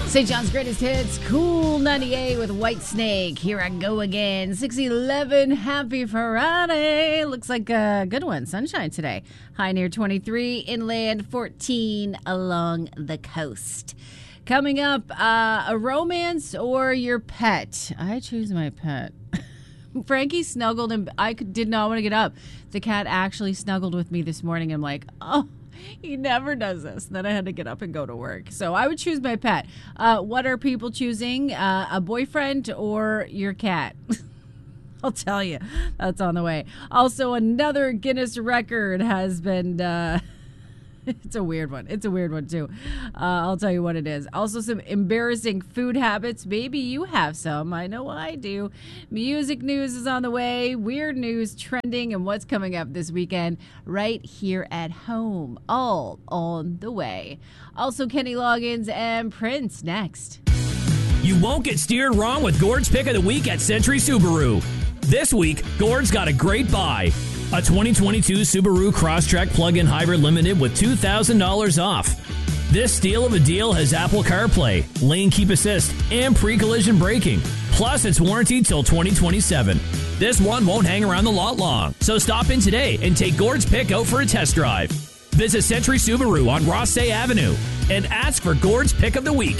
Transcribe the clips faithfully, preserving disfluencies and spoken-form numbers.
Saint John's greatest hits, Cool ninety-eight with White Snake. Here I go again. six eleven, happy Friday. Looks like a good one. Sunshine today. High near twenty-three, inland fourteen along the coast. Coming up, uh, a romance or your pet? I choose my pet. Frankie snuggled and I could, did not want to get up. The cat actually snuggled with me this morning. I'm like, oh. He never does this. Then I had to get up and go to work. So I would choose my pet. Uh, what are people choosing? Uh, a boyfriend or your cat? I'll tell you. That's on the way. Also, another Guinness record has been... Uh, it's a weird one. It's a weird one, too. Uh, I'll tell you what it is. Also, some embarrassing food habits. Maybe you have some. I know I do. Music news is on the way. Weird news trending and what's coming up this weekend right here at home. All on the way. Also, Kenny Loggins and Prince next. You won't get steered wrong with Gord's Pick of the Week at Century Subaru. This week, Gord's got a great buy. A twenty twenty-two Subaru Crosstrek Plug-in Hybrid Limited with two thousand dollars off. This steal of a deal has Apple CarPlay, Lane Keep Assist, and pre-collision braking. Plus, it's warranted till twenty twenty-seven. This one won't hang around the lot long. So stop in today and take Gord's Pick out for a test drive. Visit Century Subaru on Rothsay Avenue and ask for Gord's Pick of the Week.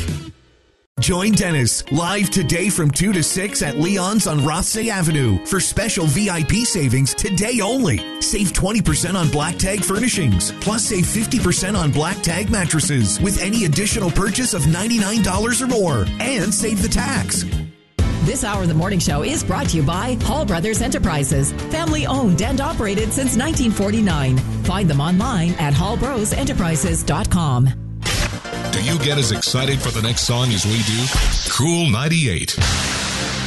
Join Dennis live today from two to six at Leon's on Rothsay Avenue for special V I P savings today only. Save twenty percent on Black Tag furnishings, plus save fifty percent on Black Tag mattresses with any additional purchase of ninety-nine dollars or more, and save the tax. This hour of the morning show is brought to you by Hall Brothers Enterprises, family owned and operated since nineteen forty-nine. Find them online at hall bros enterprises dot com. Do you get as excited for the next song as we do? Cool ninety-eight.